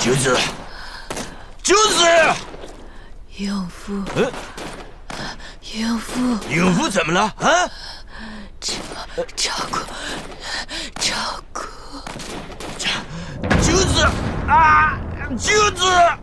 九子，九子， 勇夫， 勇夫怎么了啊？ 照顾， 九子啊，九子。